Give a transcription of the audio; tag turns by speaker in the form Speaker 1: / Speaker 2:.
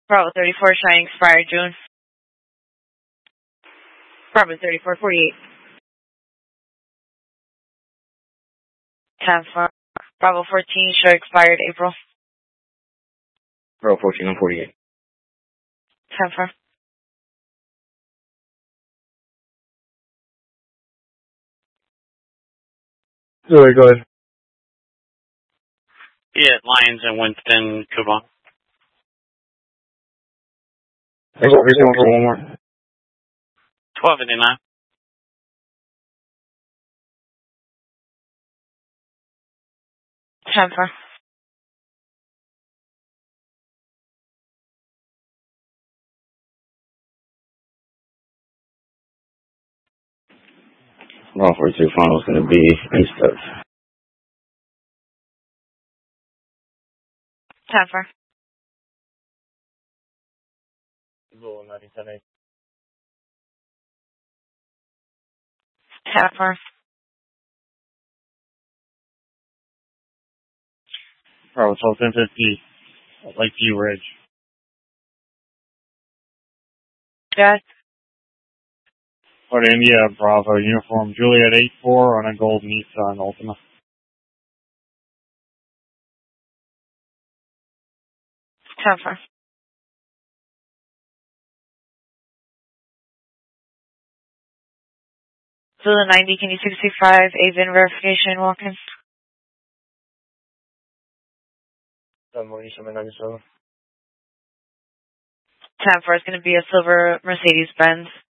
Speaker 1: Bravo 34 showing expired June. Bravo 34 48. 10 for Bravo 14 show expired April.
Speaker 2: Bravo 14 on 48.
Speaker 1: 10 for
Speaker 2: Sorry, go ahead.
Speaker 3: Yeah, Lions and Winston, Kuban.
Speaker 2: One more.
Speaker 3: 1289.
Speaker 1: Chamfer.
Speaker 2: Bravo 42 final is going to be east of.
Speaker 1: Chamfer.
Speaker 2: Zulu 97.
Speaker 1: Chamfer.
Speaker 2: Bravo 12 1050. Lakeview Ridge.
Speaker 1: Yes.
Speaker 2: Florida India Bravo uniform Juliet 84 on a gold Nissan Ultima.
Speaker 1: Chamfer. Zulu 90, can you 65 AVIN verification walk-in?
Speaker 2: 97.
Speaker 1: 10 for is going to be a silver Mercedes-Benz